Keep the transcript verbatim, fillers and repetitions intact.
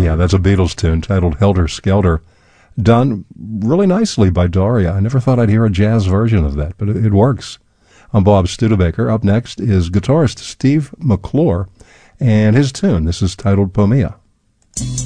Yeah, that's a Beatles tune titled Helter Skelter, done really nicely by Daria. I never thought I'd hear a jazz version of that, but it, it works. I'm Bob Studebaker. Up next is guitarist Steve McClure and his tune. This is titled Pomea.